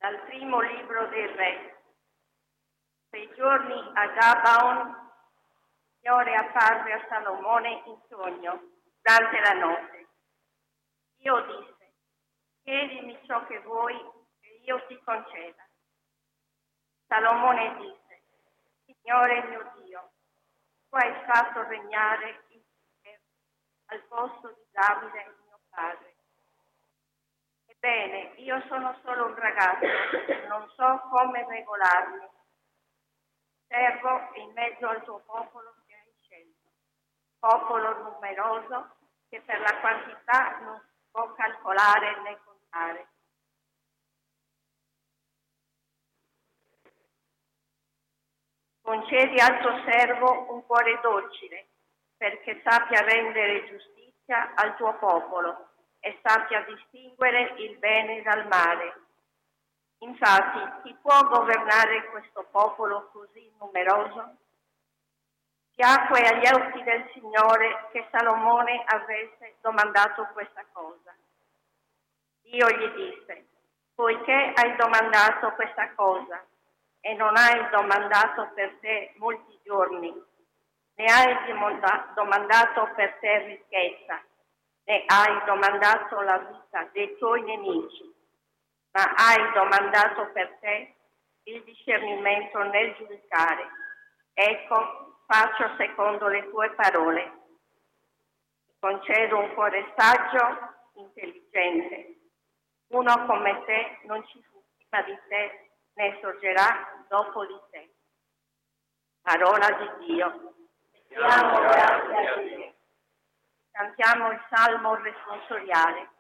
Dal primo libro del Re. Quei giorni a Gabaon, il Signore apparve a Salomone in sogno durante la notte. Dio disse: chiedimi ciò che vuoi e io ti conceda. Salomone disse: Signore mio Dio, tu hai fatto regnare Israele al posto di Davide mio padre. Ebbene, io sono solo un ragazzo, non so come regolarmi. Servo in mezzo al tuo popolo che hai scelto, popolo numeroso che per la quantità non si può calcolare né contare. Concedi al tuo servo un cuore docile, perché sappia rendere giustizia al tuo popolo e sappia distinguere il bene dal male. Infatti, chi può governare questo popolo così numeroso? Piacque agli occhi del Signore che Salomone avesse domandato questa cosa. Dio gli disse: poiché hai domandato questa cosa e non hai domandato per te molti giorni, ne hai domandato per te ricchezza, ne hai domandato la vita dei tuoi nemici, ma hai domandato per te il discernimento nel giudicare. Ecco, faccio secondo le tue parole. Ti concedo un cuore saggio, intelligente. Uno come te non ci fu prima di te, né sorgerà dopo di te. Parola di Dio. Diamo grazie a Dio. Cantiamo il salmo responsoriale.